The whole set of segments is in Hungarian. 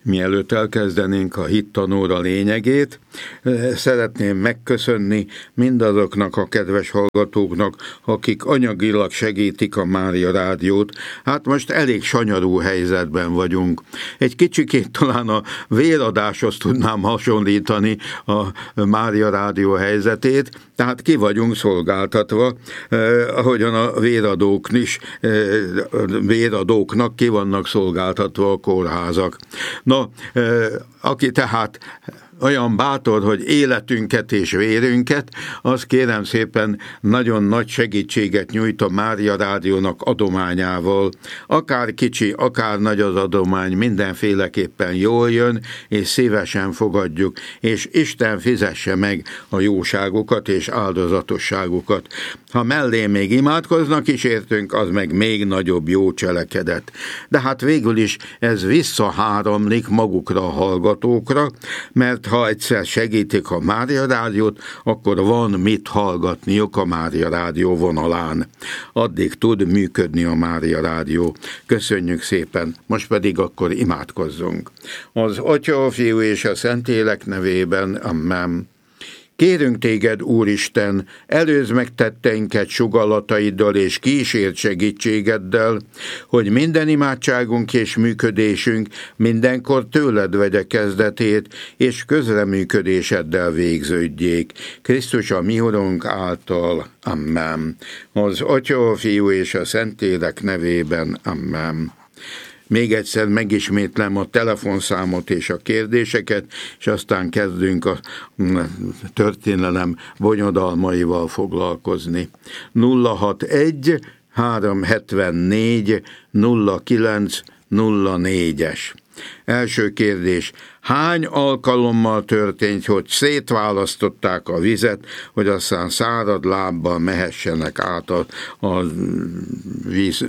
Mielőtt elkezdenénk a hittanóra lényegét, szeretném megköszönni mindazoknak a kedves hallgatóknak, akik anyagilag segítik a Mária Rádiót. Hát most elég sanyarú helyzetben vagyunk. Egy kicsikét talán a véradáshoz tudnám hasonlítani a Mária Rádió helyzetét, tehát ki vagyunk szolgáltatva, ahogyan a véradóknak ki vannak szolgáltatva a kórházak. Na, aki tehát olyan bátor, hogy életünket és vérünket, az kérem szépen nagyon nagy segítséget nyújt a Mária Rádiónak adományával. Akár kicsi, akár nagy az adomány, mindenféleképpen jól jön, és szívesen fogadjuk, és Isten fizesse meg a jóságokat és áldozatosságokat. Ha mellé még imádkoznak is értünk, az meg még nagyobb jó cselekedet. De hát végül is ez visszaháramlik magukra a hallgatókra, mert ha egyszer segítik a Mária Rádiót, akkor van mit hallgatniuk a Mária Rádió vonalán. Addig tud működni a Mária Rádió. Köszönjük szépen, most pedig akkor imádkozzunk. Az Atya, a Fiú és a Szentlélek nevében, amen. Kérünk téged, Úristen, előzd meg tetteinket sugallataidmal és kísért segítségeddel, hogy minden imádságunk és működésünk mindenkor tőled vegye kezdetét, és közreműködéseddel végződjék. Krisztus a mi Urunk által. Amen. Az Atya, a Fiú és a Szentlélek nevében. Amen. Még egyszer megismétlem a telefonszámot és a kérdéseket, és aztán kezdünk a történelem bonyodalmaival foglalkozni. 061 374 09 04-es. Első kérdés. Hány alkalommal történt, hogy szétválasztották a vizet, hogy aztán szárad lábbal mehessenek át a víz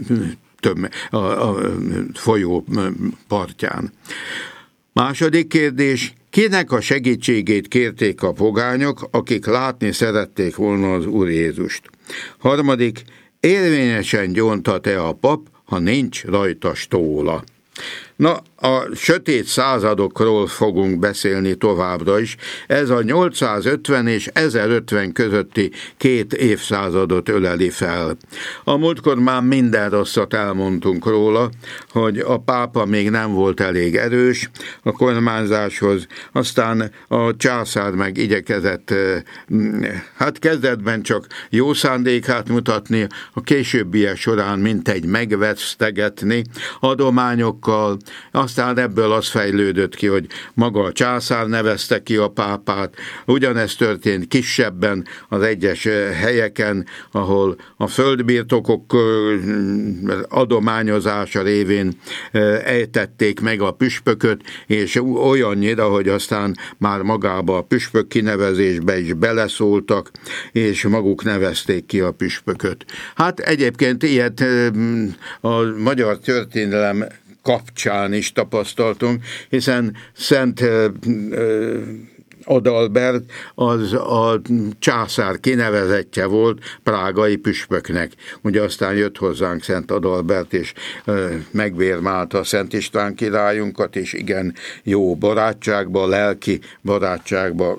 a folyó partján? Második kérdés. Kinek a segítségét kérték a pogányok, akik látni szerették volna az Úr Jézust? Harmadik. Érvényesen gyóntat-e a pap, ha nincs rajta stóla? Na, a sötét századokról fogunk beszélni továbbra is. Ez a 850 és 1050 közötti 2 évszázadot öleli fel. A múltkor már minden rosszat elmondtunk róla, hogy a pápa még nem volt elég erős a kormányzáshoz, aztán a császár meg igyekezett, hát kezdetben csak jó szándékát mutatni, a későbbiek során mintegy megvesztegetni adományokkal. Aztán ebből az fejlődött ki, hogy maga a császár nevezte ki a pápát. Ugyanezt történt kisebben az egyes helyeken, ahol a földbirtokok adományozása révén ejtették meg a püspököt, és olyannyira, hogy aztán már magába a püspök kinevezésbe is beleszóltak, és maguk nevezték ki a püspököt. Hát egyébként ilyet a magyar történelem kapcsán is tapasztaltunk, hiszen Szent Adalbert az a császár kinevezettje volt prágai püspöknek. Ugye aztán jött hozzánk Szent Adalbert, és megvérmálta Szent István királyunkat, és igen jó barátságba, lelki barátságba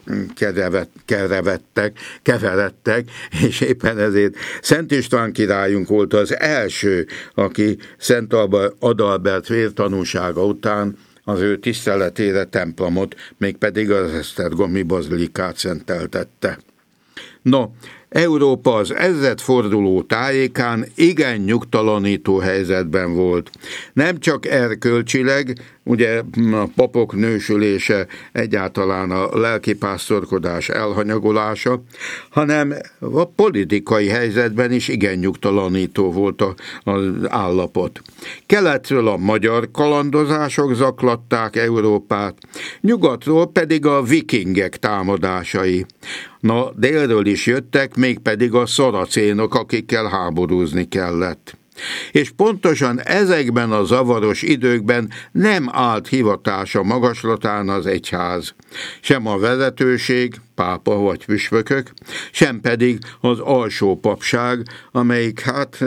keveredtek, és éppen ezért Szent István királyunk volt az első, aki Szent Adalbert vértanúsága után az ő tiszteletére templomot, mégpedig az esztergomi bazilikát szenteltette. No, Európa az ezredforduló tájékán igen nyugtalanító helyzetben volt. Nem csak erkölcsileg, ugye a papok nősülése, egyáltalán a lelkipásztorkodás elhanyagolása, hanem a politikai helyzetben is igen nyugtalanító volt az állapot. Keletről a magyar kalandozások zaklatták Európát, nyugatról pedig a vikingek támadásai. Na, délről is jöttek, mégpedig a szaracénok, akikkel háborúzni kellett. És pontosan ezekben a zavaros időkben nem állt hivatása magaslatán az egyház, sem a vezetőség, pápa vagy püspökök, sem pedig az alsó papság, amelyik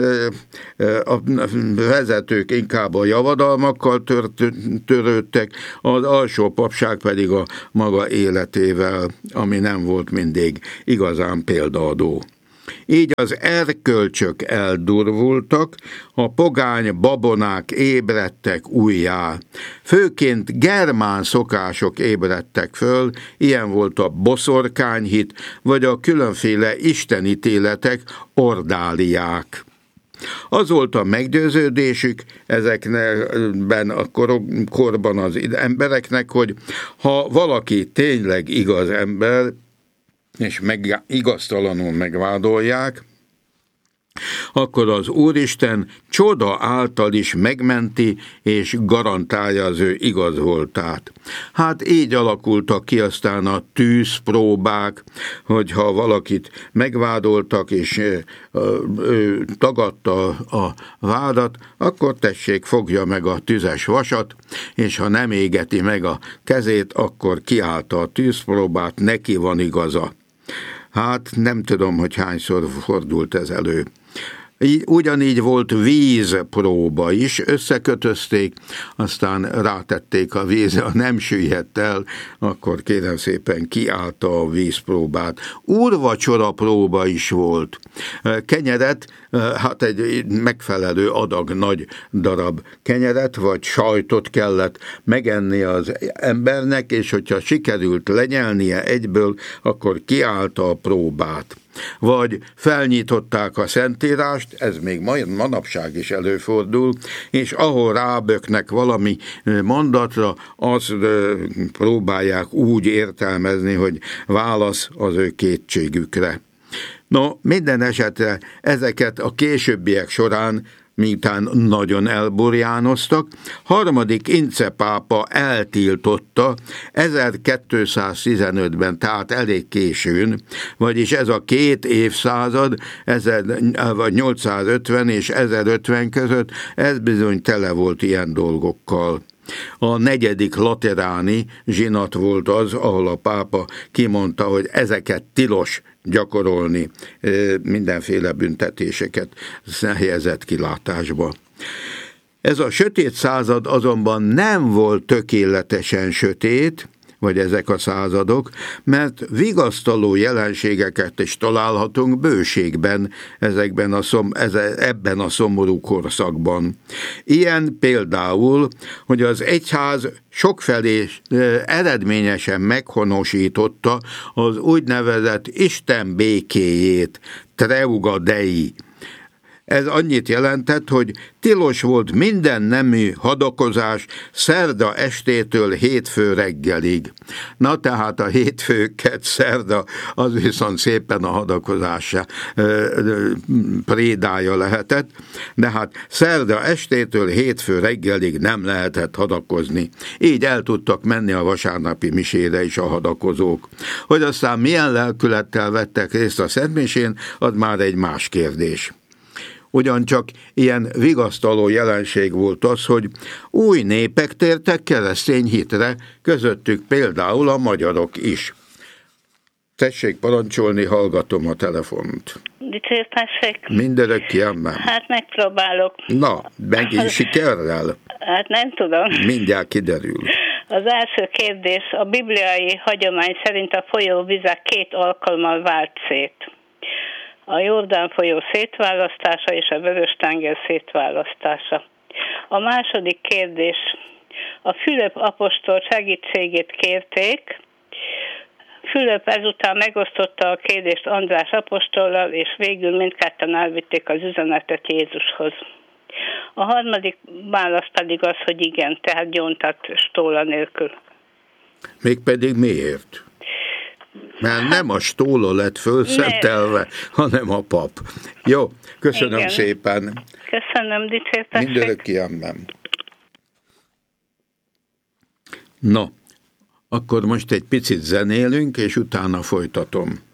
a vezetők inkább a javadalmakkal törődtek, az alsó papság pedig a maga életével, ami nem volt mindig igazán példaadó. Így az erkölcsök eldurvultak, a pogány babonák ébredtek újjá. Főként germán szokások ébredtek föl, ilyen volt a boszorkányhit, vagy a különféle istenítéletek, ordáliák. Az volt a meggyőződésük ezekben a korban az embereknek, hogy ha valaki tényleg igaz ember, és igaztalanul megvádolják, akkor az Úristen csoda által is megmenti és garantálja az ő igaz voltát. Hát így alakultak ki aztán a tűzpróbák, hogyha valakit megvádoltak és ő tagadta a vádat, akkor tessék, fogja meg a tüzes vasat, és ha nem égeti meg a kezét, akkor kiállta a tűzpróbát, neki van igaza. Hát nem tudom, hogy hányszor fordult ez elő. Ugyanígy volt vízpróba is, összekötözték, aztán rátették a vízre, ha nem süllyed el, akkor kérem szépen kiállta a vízpróbát. Úrvacsora próba is volt. Kenyeret, hát egy megfelelő adag nagy darab kenyeret, vagy sajtot kellett megenni az embernek, és hogyha sikerült lenyelnie egyből, akkor kiállta a próbát. Vagy felnyitották a Szentírást, ez még manapság is előfordul, és ahol ráböknek valami mondatra, azt próbálják úgy értelmezni, hogy válasz az ő kétségükre. No, minden esetre ezeket a későbbiek során, miután nagyon elburjánoztak, harmadik Ince pápa eltiltotta 1215-ben, tehát elég későn, vagyis ez a két évszázad, 850 és 1050 között, ez bizony tele volt ilyen dolgokkal. A negyedik lateráni zsinat volt az, ahol a pápa kimondta, hogy ezeket tilos gyakorolni, mindenféle büntetéseket helyezett kilátásba. Ez a sötét század azonban nem volt tökéletesen sötét, vagy ezek a századok, mert vigasztaló jelenségeket is találhatunk bőségben ebben a szomorú korszakban. Ilyen például, hogy az egyház sokfelé eredményesen meghonosította az úgynevezett Isten békéjét, Treuga Dei. Ez annyit jelentett, hogy tilos volt minden nemű hadakozás szerda estétől hétfő reggelig. Na tehát a hétfőket szerda, az viszont szépen a hadakozás prédája lehetett, de hát szerda estétől hétfő reggelig nem lehetett hadakozni. Így el tudtak menni a vasárnapi misére is a hadakozók. Hogy aztán milyen lelkülettel vettek részt a szentmisén, az már egy más kérdés. Ugyancsak ilyen vigasztaló jelenség volt az, hogy új népek tértek keresztény hitre, közöttük például a magyarok is. Tessék parancsolni, hallgatom a telefont. Dicsértessék. Mindörökké amen. Hát megpróbálok. Na, megint sikerrel? Hát nem tudom. Mindjárt kiderül. Az első kérdés, a bibliai hagyomány szerint a folyóvizek 2 alkalommal vált szét. A Jordán folyó szétválasztása és a Vörös-tenger szétválasztása. A második kérdés, a Fülöp apostol segítségét kérték. Fülöp ezután megosztotta a kérdést András apostollal, és végül mindketten elvitték az üzenetet Jézushoz. A harmadik válasz pedig az, hogy igen, tehát gyóntat stóla nélkül. Mégpedig miért? Mert nem a stóla lett fölszentelve, hanem a pap. Jó, köszönöm igen. Szépen. Köszönöm, dicsértessék. Mindörökké amen. No, akkor most egy picit zenélünk, és utána folytatom.